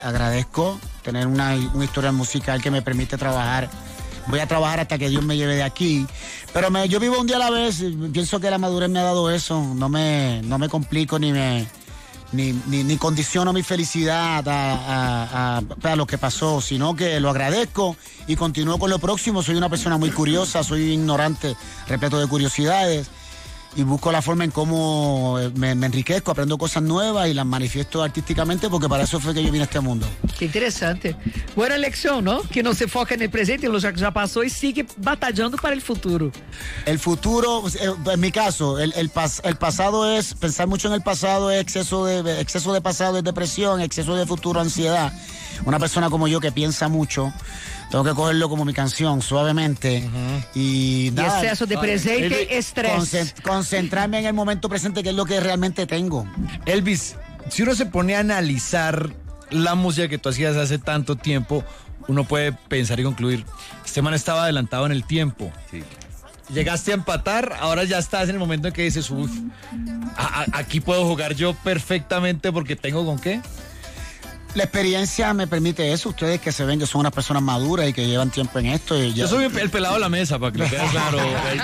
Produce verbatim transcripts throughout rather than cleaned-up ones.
Agradezco tener una, una historia musical que me permite trabajar. Voy a trabajar hasta que Dios me lleve de aquí. Pero me, yo vivo un día a la vez. Pienso que la madurez me ha dado eso. No me, no me complico ni me ni, ni, ni condiciono mi felicidad a, a, a, a lo que pasó, sino que lo agradezco y continúo con lo próximo. Soy una persona muy curiosa, soy ignorante, repleto de curiosidades. Y busco la forma en cómo me, me enriquezco, aprendo cosas nuevas y las manifiesto artísticamente, porque para eso fue que yo vine a este mundo. Que interessante. Buena lección, ¿no? Que no se foca en el presente, en lo que ya pasó y sigue batallando para el futuro. El futuro, en mi caso, el, el, pas, el pasado es, pensar mucho en el pasado es exceso de, exceso de pasado es depresión, exceso de futuro, ansiedad. Una persona como yo que piensa mucho, tengo que cogerlo como mi canción, suavemente. Uh-huh. Y nada, y exceso de presente, uh, estrés. Concent- concentrarme en el momento presente, que es lo que realmente tengo. Elvis, si uno se pone a analizar la música que tú hacías hace tanto tiempo, uno puede pensar y concluir, este man estaba adelantado en el tiempo. Sí. Llegaste a empatar, ahora ya estás en el momento en que dices, uff, aquí puedo jugar yo perfectamente porque tengo con qué. La experiencia me permite eso. Ustedes que se ven que son unas personas maduras y que llevan tiempo en esto. Y ya... Yo soy el pelado de la mesa, para que lo quede claro.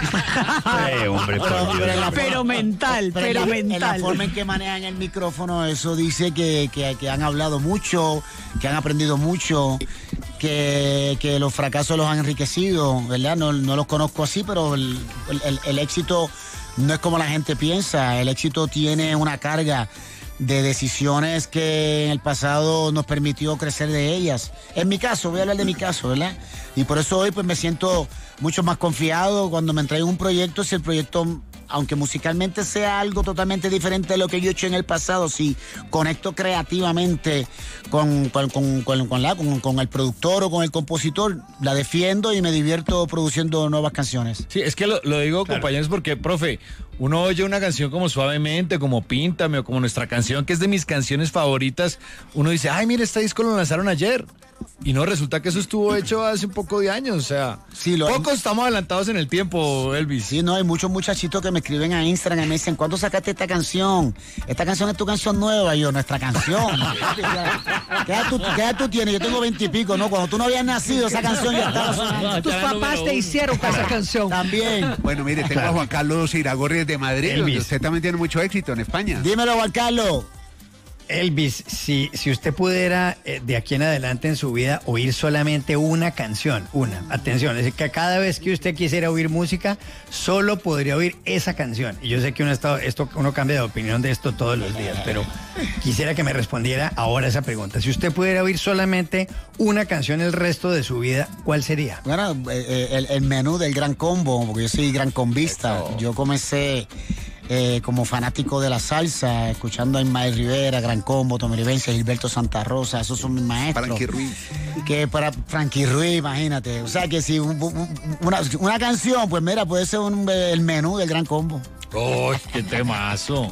eh, hombre, pero, pero, pero mental, pero, pero mental. En la forma en que manejan el micrófono, eso dice que, que, que han hablado mucho, que han aprendido mucho, que, que los fracasos los han enriquecido, ¿verdad? No, no los conozco así, pero el, el, el éxito no es como la gente piensa. El éxito tiene una carga de decisiones que en el pasado nos permitió crecer de ellas. En mi caso, voy a hablar de mi caso, ¿verdad? Y por eso hoy pues me siento mucho más confiado cuando me entrego un proyecto, si el proyecto, aunque musicalmente sea algo totalmente diferente de lo que yo he hecho en el pasado, si conecto creativamente con, con, con, con, con, la, con, con el productor o con el compositor, la defiendo y me divierto produciendo nuevas canciones. Sí, es que lo, lo digo, claro, compañeros, porque, profe, uno oye una canción como Suavemente, como Píntame o como nuestra canción, que es de mis canciones favoritas, uno dice, ay, mire, este disco lo lanzaron ayer. Y no, resulta que eso estuvo hecho hace un poco de años, o sea, sí, lo pocos hay... estamos adelantados en el tiempo, Elvis. Sí, no, hay muchos muchachitos que me escriben a Instagram y me dicen, ¿cuándo sacaste esta canción? Esta canción es tu canción nueva. Y yo, nuestra canción. ¿Qué edad tú, qué edad tú tienes? Yo tengo veintipico, ¿no? Cuando tú no habías nacido, esa canción ya estaba sonando. Tus papás te hicieron con esa canción. También. Bueno, mire, tengo a Juan Carlos Iragorri de Madrid, Elvis, donde usted también tiene mucho éxito en España. Dímelo, Juan Carlos. Elvis, si, si usted pudiera eh, de aquí en adelante en su vida oír solamente una canción, una, atención, es decir, que cada vez que usted quisiera oír música, solo podría oír esa canción. Y yo sé que uno, está, esto, uno cambia de opinión de esto todos los días, pero quisiera que me respondiera ahora esa pregunta. Si usted pudiera oír solamente una canción el resto de su vida, ¿cuál sería? Bueno, eh, el, el menú del Gran Combo, porque yo soy gran combista. Eso. Yo comencé... Eh, como fanático de la salsa, escuchando a Ismael Rivera, Gran Combo, Tommy Vivencia, Gilberto Santa Rosa, esos son mis maestros. Frankie Ruiz. Que para Frankie Ruiz, imagínate. O sea que si un, un, una, una canción, pues mira, puede ser un, el menú del Gran Combo. ¡Oh, qué temazo!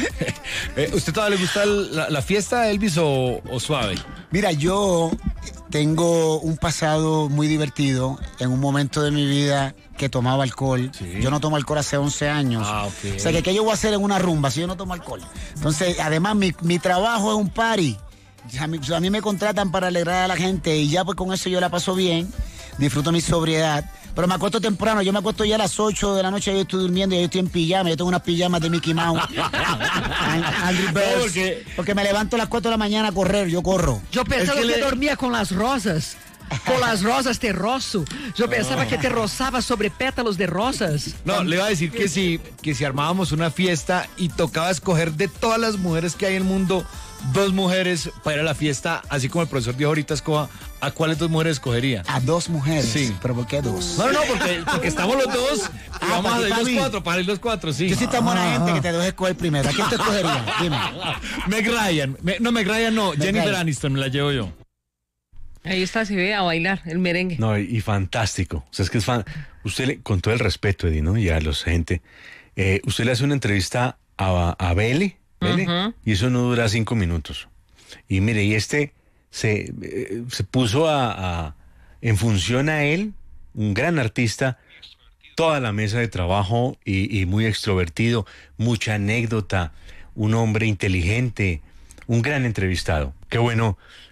eh, ¿Usted todavía le gusta el, la, la fiesta, Elvis, o, o suave? Mira, yo tengo un pasado muy divertido. En un momento de mi vida que tomaba alcohol. Sí. Yo no tomo alcohol hace once años. Ah, okay. O sea, que ¿qué yo voy a hacer en una rumba si yo no tomo alcohol? Entonces, además, mi, mi trabajo es un party. A mí, a mí me contratan para alegrar a la gente y ya pues con eso yo la paso bien, disfruto mi sobriedad. Pero me acuesto temprano, yo me acuesto ya a las ocho de la noche, yo estoy durmiendo y yo estoy en pijama, yo tengo unas pijamas de Mickey Mouse. Angry Birds, porque, porque me levanto a las cuatro de la mañana a correr, yo corro. Yo pensaba que, que le... dormía con las rosas. Con las rosas te rozo. Yo pensaba oh. que te rozaba sobre pétalos de rosas. No, le iba a decir que si, que si armábamos una fiesta y tocaba escoger de todas las mujeres que hay en el mundo, dos mujeres para ir a la fiesta, así como el profesor dijo ahorita, escoja, ¿a cuáles dos mujeres escogería? ¿A dos mujeres? Sí. ¿Pero por qué dos? No, no, porque, porque estamos los dos y ah, vamos a ir los mí. cuatro, para ir los cuatro, sí. Yo soy tan buena gente que te dejo escoger primero. ¿A quién te escogería? Dime. Meg Ryan. Me, no, Meg Ryan no. Meg Jennifer Ryan. Aniston me la llevo yo. Ahí está, se ve a bailar el merengue. No, y, y fantástico. O sea, es que es fan. Usted, le, con todo el respeto, Eddie, ¿no? Y a los gente, eh, usted le hace una entrevista a, a Bele, Bele uh-huh. y eso no dura cinco minutos. Y mire, y este se, eh, se puso a, a, en función a él, un gran artista, toda la mesa de trabajo y, y muy extrovertido, mucha anécdota, un hombre inteligente, un gran entrevistado. Qué bueno